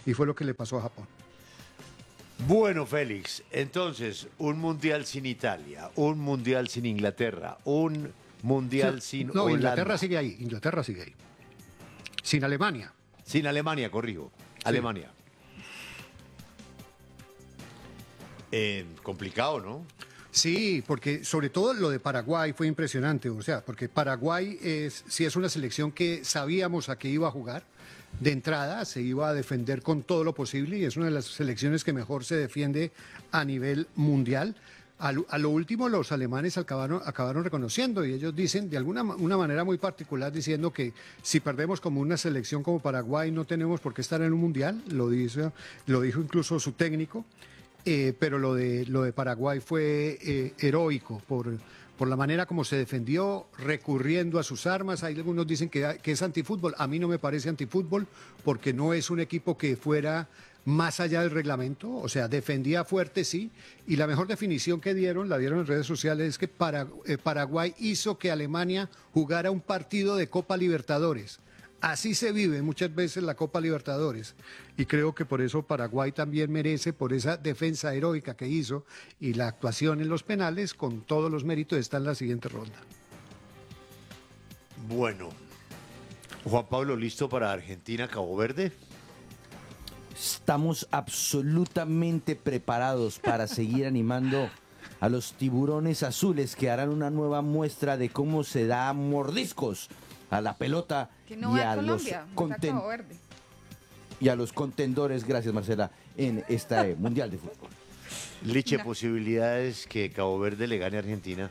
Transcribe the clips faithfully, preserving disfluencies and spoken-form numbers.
y fue lo que le pasó a Japón. Bueno, Félix, entonces, un mundial sin Italia, un mundial sin Inglaterra, un mundial Sí, sin no, Holanda. Inglaterra sigue ahí, Inglaterra sigue ahí. Sin Alemania. Sin Alemania, corrijo. Alemania. Eh, complicado, ¿no? Sí, porque sobre todo lo de Paraguay fue impresionante, o sea, porque Paraguay es, sí es una selección que sabíamos a qué iba a jugar. De entrada se iba a defender con todo lo posible y es una de las selecciones que mejor se defiende a nivel mundial. A lo, a lo último los alemanes acabaron, acabaron reconociendo y ellos dicen de alguna ma- una manera muy particular diciendo que si perdemos como una selección como Paraguay no tenemos por qué estar en un mundial, lo, dice, lo dijo incluso su técnico. Eh, pero lo de, lo de Paraguay fue eh, heroico por, por la manera como se defendió, recurriendo a sus armas. Hay algunos dicen que, que es antifútbol. A mí no me parece antifútbol porque no es un equipo que fuera más allá del reglamento. O sea, defendía fuerte, sí. Y la mejor definición que dieron, la dieron en redes sociales, es que para, eh, Paraguay hizo que Alemania jugara un partido de Copa Libertadores. Así se vive muchas veces la Copa Libertadores y creo que por eso Paraguay también merece, por esa defensa heroica que hizo y la actuación en los penales, con todos los méritos, está en la siguiente ronda. Bueno, Juan Pablo, ¿listo para Argentina, Cabo Verde? Estamos absolutamente preparados para seguir animando a los tiburones azules que harán una nueva muestra de cómo se da mordiscos a la pelota Que no y va a a los Colombia, va a conten- Cabo Verde. y a los contendores, gracias Marcela, en este Mundial de Fútbol. Liche, No. posibilidades que Cabo Verde le gane a Argentina.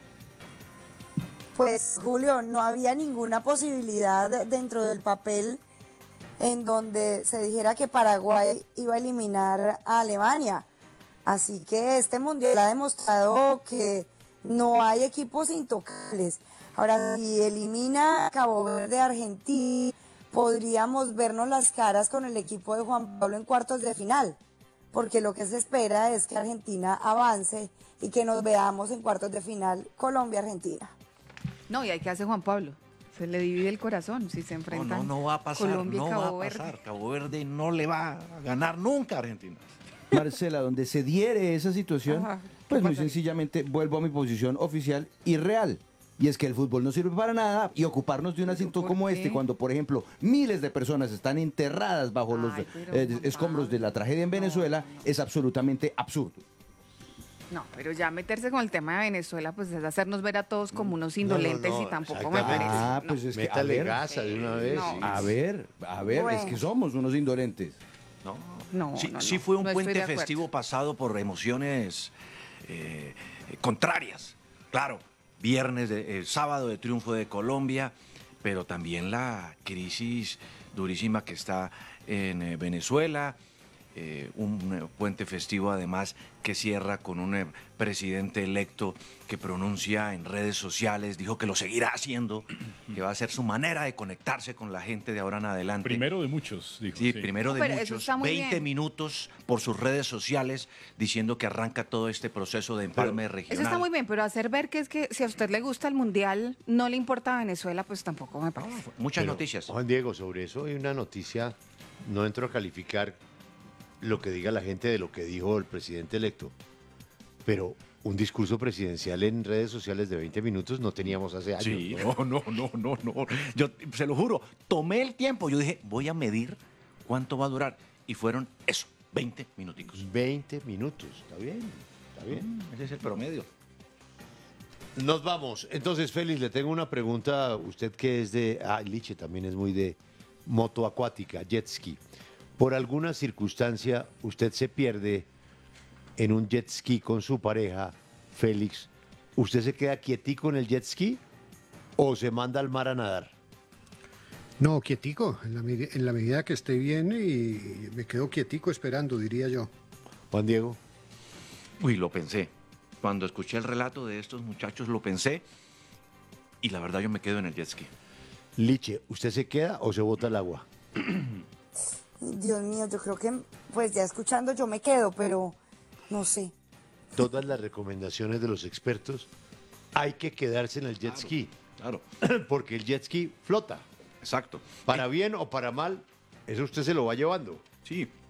Pues Julio, no había ninguna posibilidad dentro del papel en donde se dijera que Paraguay iba a eliminar a Alemania. Así que este mundial ha demostrado que no hay equipos intocables. Ahora, si elimina Cabo Verde a Argentina, podríamos vernos las caras con el equipo de Juan Pablo en cuartos de final, porque lo que se espera es que Argentina avance y que nos veamos en cuartos de final Colombia-Argentina. No, y hay que hacer Juan Pablo. Se le divide el corazón si se No, enfrentan no, no va a pasar, Colombia y no Cabo va a Verde. pasar. Cabo Verde no le va a ganar nunca a Argentina. Marcela, donde se diere esa situación, Ajá, ¿qué pues muy pasaría? sencillamente vuelvo a mi posición oficial y real. Y es que el fútbol no sirve para nada y ocuparnos de un asunto ¿por como qué? este, cuando por ejemplo miles de personas están enterradas bajo los Ay, pero, eh, Juan escombros de la Pablo, tragedia en no, Venezuela, no. es absolutamente absurdo. No, pero ya meterse con el tema de Venezuela, pues es hacernos ver a todos como unos indolentes no, y tampoco me exactamente. parece. Ah, No. pues es que, a Métale ver, gasa de una vez. no. sí. a ver, a ver, es Bueno. que somos unos indolentes. No, No, sí, no, sí no, fue un no estoy puente de acuerdo. festivo pasado por emociones eh, eh, contrarias. Claro, viernes, de, eh, sábado de triunfo de Colombia, pero también la crisis durísima que está en eh, Venezuela. eh, un eh, puente festivo además que cierra con un eh, presidente electo que pronuncia en redes sociales, dijo que lo seguirá haciendo, que va a ser su manera de conectarse con la gente de ahora en adelante. Primero de muchos, dijo. Sí, primero de Pero eso muchos, está muy veinte bien. minutos por sus redes sociales diciendo que arranca todo este proceso de empalme Eso regional. está muy bien, pero hacer ver que es que si a usted le gusta el mundial, no le importa Venezuela, pues tampoco me parece. Muchas Pero, noticias. Juan Diego, sobre eso hay una noticia, no entro a calificar lo que diga la gente de lo que dijo el presidente electo, pero un discurso presidencial en redes sociales de veinte minutos no teníamos hace años. Sí, ¿no? no, no, no, no, no. Yo se lo juro, tomé el tiempo. Yo dije, voy a medir cuánto va a durar. Y fueron eso, veinte minuticos. veinte minutos, está bien, está bien. Ese es el promedio. Nos vamos. Entonces, Félix, le tengo una pregunta. Usted que es de... Ah, Liche también es muy de moto acuática, jet ski. Por alguna circunstancia, usted se pierde en un jet ski con su pareja, Félix. ¿Usted se queda quietico en el jet ski o se manda al mar a nadar? No, quietico, en la, medi- en la medida que esté bien y me quedo quietico esperando, diría yo. Juan Diego. Uy, lo pensé. Cuando escuché el relato de estos muchachos, lo pensé. Y la verdad, yo me quedo en el jet ski. Liche, ¿usted se queda o se bota al agua? Dios mío, yo creo que, pues ya escuchando yo me quedo, pero no sé. Todas las recomendaciones de los expertos, hay que quedarse en el jet ski, Claro, porque el jet ski flota. exacto. Para bien o para mal, eso usted se lo va llevando. Sí,